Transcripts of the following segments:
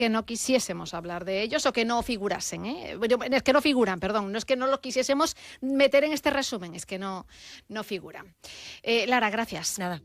que no quisiésemos hablar de ellos o que no figurasen, ¿eh? Es que no figuran, perdón, no es que no lo quisiésemos meter en este resumen, es que no figuran. Lara, gracias. Nada.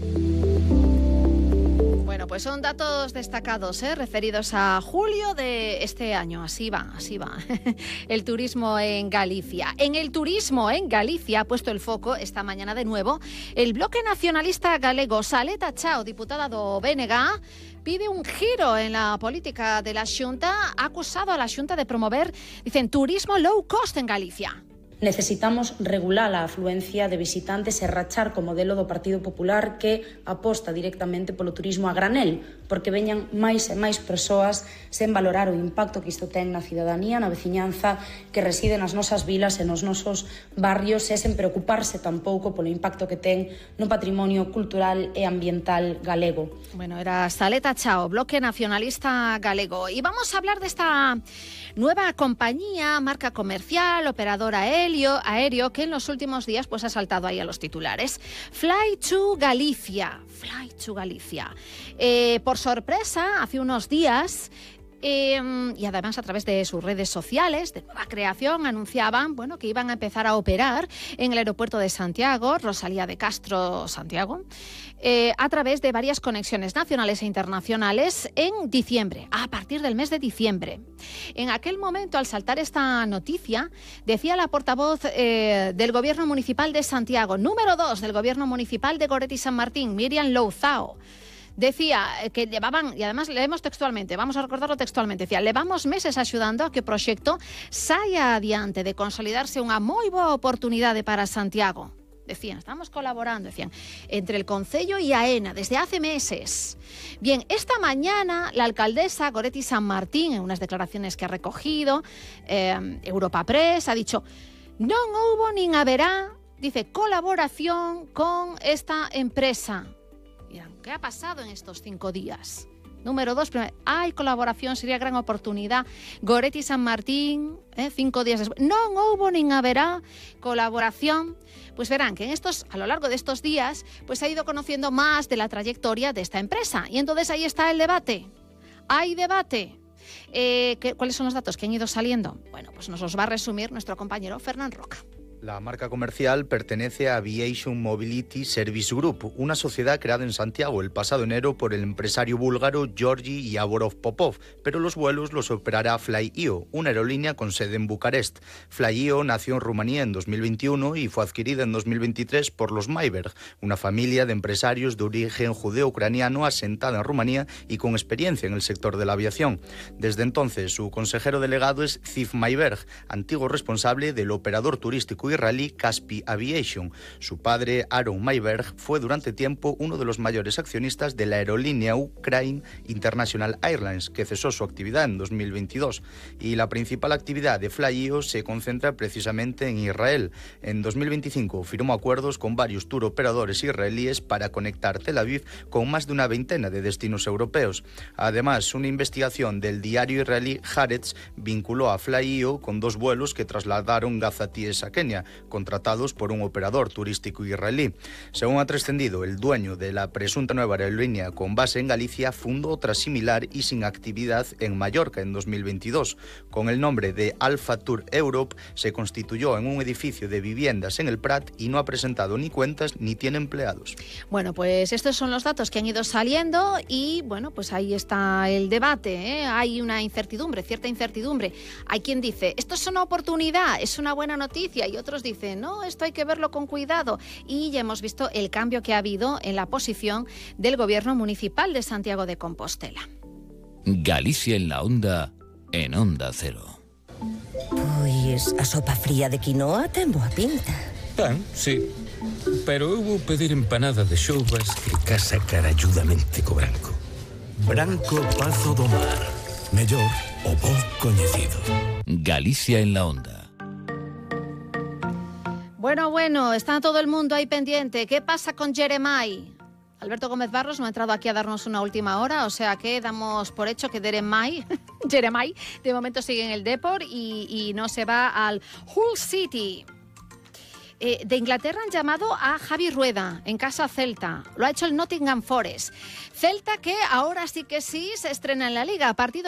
Bueno, pues son datos destacados, referidos a julio de este año. Así va. El turismo en Galicia. En el turismo en Galicia ha puesto el foco esta mañana de nuevo el Bloque Nacionalista Galego. Saleta Chao, diputada do BNG, pide un giro en la política de la Xunta. Ha acusado a la Xunta de promover, dicen, turismo low cost en Galicia. Necesitamos regular a afluencia de visitantes e rachar co modelo do Partido Popular que aposta directamente polo turismo a granel, porque veñan máis e máis persoas sen valorar o impacto que isto ten na cidadanía, na veciñanza que reside nas nosas vilas e nos nosos barrios e sen preocuparse tampouco polo impacto que ten no patrimonio cultural e ambiental galego. Bueno, era Saleta Chao, Bloque Nacionalista Galego. Y vamos a hablar de esta nueva compañía, marca comercial, operadora aéreo, que en los últimos días pues ha saltado ahí a los titulares. Fly to Galicia. Por sorpresa, hace unos días, y además a través de sus redes sociales de nueva creación, anunciaban que iban a empezar a operar en el aeropuerto de Santiago, Rosalía de Castro, Santiago, a través de varias conexiones nacionales e internacionales en diciembre, a partir del mes de diciembre. En aquel momento, al saltar esta noticia, decía la portavoz del Gobierno Municipal de Santiago, número 2 del Gobierno Municipal de Goretti San Martín, Miriam Louzao, decía que llevaban, y además leemos textualmente, vamos a recordarlo textualmente, decía, levamos meses axudando a que o proxecto saia adiante de consolidarse unha moi boa oportunidade para Santiago. Decían, estamos colaborando, decían, entre el Concello y AENA desde hace meses. Bien, esta mañana la alcaldesa Goretti San Martín, en unas declaraciones que ha recogido Europa Press, ha dicho, non houbo nin haberá, dice, colaboración con esta empresa. Dirán, ¿qué ha pasado en estos 5 días? Número 2, hay colaboración, sería gran oportunidad. Goretti San Martín, 5 días después. Non houbo nin haberá colaboración. Pues verán que a lo largo de estos días, pues ha ido conociendo más de la trayectoria de esta empresa. Y entonces ahí está el debate. Hay debate. ¿Cuáles son los datos que han ido saliendo? Bueno, pues nos los va a resumir nuestro compañero Fernán Roca. La marca comercial pertenece a Aviation Mobility Service Group, una sociedad creada en Santiago el pasado enero por el empresario búlgaro Georgi Yavorov Popov, pero los vuelos los operará Fly.io, una aerolínea con sede en Bucarest. Fly.io nació en Rumanía en 2021 y fue adquirida en 2023 por los Mayberg, una familia de empresarios de origen judeo-ucraniano asentada en Rumanía y con experiencia en el sector de la aviación. Desde entonces, su consejero delegado es Ziv Mayberg, antiguo responsable del operador turístico israelí Caspi Aviation. Su padre, Aaron Mayberg, fue durante tiempo uno de los mayores accionistas de la aerolínea Ukraine International Airlines, que cesó su actividad en 2022. Y la principal actividad de Fly.io se concentra precisamente en Israel. En 2025 firmó acuerdos con varios tour operadores israelíes para conectar Tel Aviv con más de una veintena de destinos europeos. Además, una investigación del diario israelí Haaretz vinculó a Fly.io con 2 vuelos que trasladaron gazatíes a Kenia, contratados por un operador turístico israelí. Según ha trascendido, el dueño de la presunta nueva aerolínea con base en Galicia fundó otra similar y sin actividad en Mallorca en 2022. Con el nombre de Alpha Tour Europe, se constituyó en un edificio de viviendas en el Prat y no ha presentado ni cuentas ni tiene empleados. Bueno, pues estos son los datos que han ido saliendo y, bueno, pues ahí está el debate, ¿eh? Hay una incertidumbre, cierta incertidumbre. Hay quien dice, esto es una oportunidad, es una buena noticia, y otros dicen, no, esto hay que verlo con cuidado. Y ya hemos visto el cambio que ha habido en la posición del Gobierno Municipal de Santiago de Compostela. Galicia en la onda, en Onda Cero. Pois a sopa fría de quinoa ten boa pinta. Tan, sí. Pero eu vou pedir empanada de xoubas que casa caralludamente co branco. Branco Pazo do Mar. Mellor o bo coñecido. Galicia en la onda. Bueno, está todo el mundo ahí pendiente. ¿Qué pasa con Jeremai? Alberto Gómez Barros no ha entrado aquí a darnos una última hora, o sea que damos por hecho que Jeremai de momento sigue en el Depor y no se va al Hull City. De Inglaterra han llamado a Javi Rueda en casa Celta. Lo ha hecho el Nottingham Forest. Celta que ahora sí que sí se estrena en la Liga. Partido